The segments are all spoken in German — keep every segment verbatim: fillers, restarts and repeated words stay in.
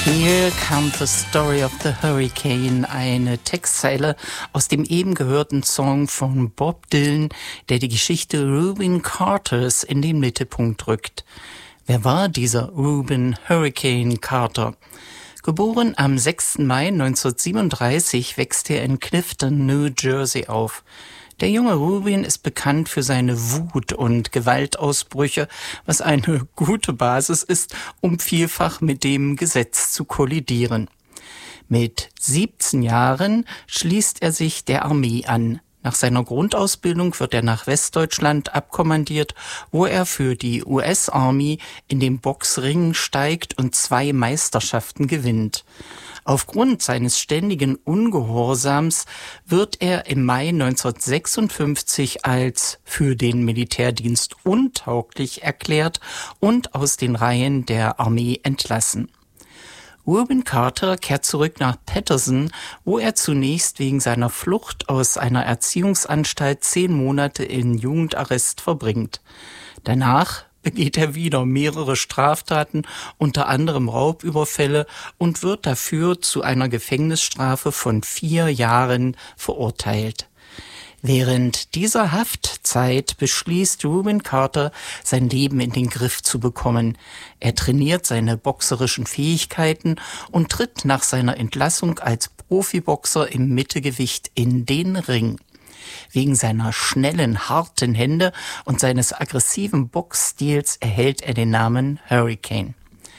Here comes the story of the hurricane, eine Textzeile aus dem eben gehörten Song von Bob Dylan, der die Geschichte Rubin Carters in den Mittelpunkt rückt. Wer war dieser Rubin Hurricane Carter? Geboren am sechsten Mai neunzehnhundertsiebenunddreißig wächst er in Clifton, New Jersey auf. Der junge Rubin ist bekannt für seine Wut- und Gewaltausbrüche, was eine gute Basis ist, um vielfach mit dem Gesetz zu kollidieren. Mit siebzehn Jahren schließt er sich der Armee an. Nach seiner Grundausbildung wird er nach Westdeutschland abkommandiert, wo er für die U S Army in den Boxring steigt und zwei Meisterschaften gewinnt. Aufgrund seines ständigen Ungehorsams wird er im Mai neunzehnhundertsechsundfünfzig als für den Militärdienst untauglich erklärt und aus den Reihen der Armee entlassen. Rubin Carter kehrt zurück nach Paterson, wo er zunächst wegen seiner Flucht aus einer Erziehungsanstalt zehn Monate in Jugendarrest verbringt. Danach begeht er wieder mehrere Straftaten, unter anderem Raubüberfälle, und wird dafür zu einer Gefängnisstrafe von vier Jahren verurteilt. Während dieser Haftzeit beschließt Rubin Carter, sein Leben in den Griff zu bekommen. Er trainiert seine boxerischen Fähigkeiten und tritt nach seiner Entlassung als Profiboxer im Mittelgewicht in den Ring. Wegen seiner schnellen, harten Hände und seines aggressiven Boxstils erhält er den Namen Hurricane.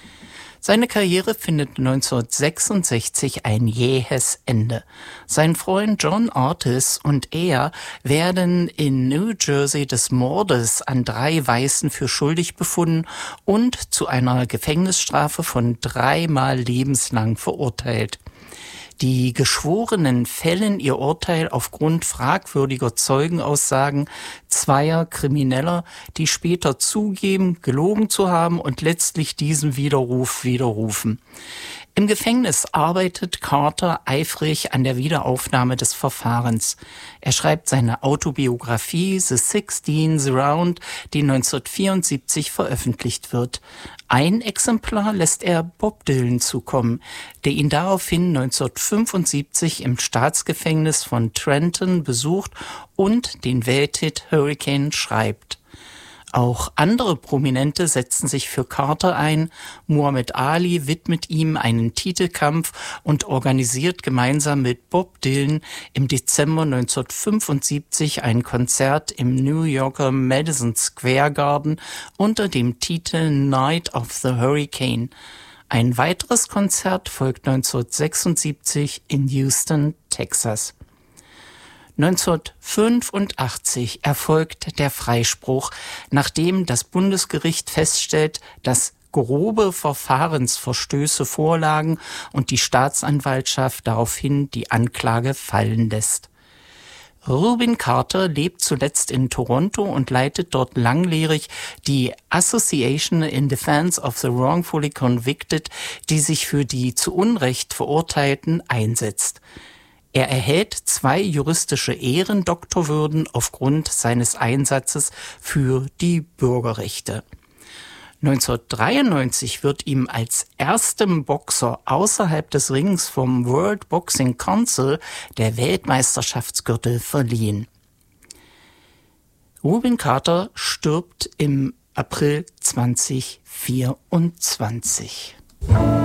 Seine Karriere findet neunzehnhundertsechsundsechzig ein jähes Ende. Sein Freund John Ortiz und er werden in New Jersey des Mordes an drei Weißen für schuldig befunden und zu einer Gefängnisstrafe von dreimal lebenslang verurteilt. Die Geschworenen fällen ihr Urteil aufgrund fragwürdiger Zeugenaussagen zweier Krimineller, die später zugeben, gelogen zu haben und letztlich diesen Widerruf widerrufen. Im Gefängnis arbeitet Carter eifrig an der Wiederaufnahme des Verfahrens. Er schreibt seine Autobiografie The Sixteens Round, die neunzehnhundertvierundsiebzig veröffentlicht wird. Ein Exemplar lässt er Bob Dylan zukommen, der ihn daraufhin neunzehnhundertfünfundsiebzig im Staatsgefängnis von Trenton besucht und den Welthit Hurricane schreibt. Auch andere Prominente setzen sich für Carter ein. Muhammad Ali widmet ihm einen Titelkampf und organisiert gemeinsam mit Bob Dylan im Dezember neunzehnhundertfünfundsiebzig ein Konzert im New Yorker Madison Square Garden unter dem Titel Night of the Hurricane. Ein weiteres Konzert folgt neunzehnhundertsechsundsiebzig in Houston, Texas. neunzehnhundertfünfundachtzig erfolgt der Freispruch, nachdem das Bundesgericht feststellt, dass grobe Verfahrensverstöße vorlagen und die Staatsanwaltschaft daraufhin die Anklage fallen lässt. Rubin Carter lebt zuletzt in Toronto und leitet dort langjährig die Association in Defense of the Wrongfully Convicted, die sich für die zu Unrecht Verurteilten einsetzt. Er erhält zwei juristische Ehrendoktorwürden aufgrund seines Einsatzes für die Bürgerrechte. neunzehnhundertdreiundneunzig wird ihm als erstem Boxer außerhalb des Rings vom World Boxing Council der Weltmeisterschaftsgürtel verliehen. Rubin Carter stirbt im April zweitausendvierundzwanzig.